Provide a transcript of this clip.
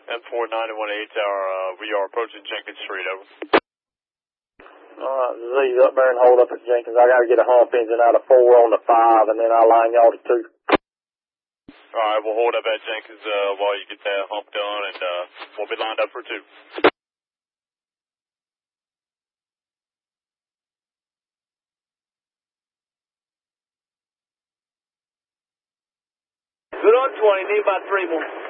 M4918 Tower, we are approaching Jenkins Street, over. Alright, Z's up there and hold up at Jenkins. I gotta get a hump engine out of 4 on the 5, and then I'll line y'all to 2. Alright, we'll hold up at Jenkins while you get that hump done, and we'll be lined up for 2. Good on 20, need about 3 more.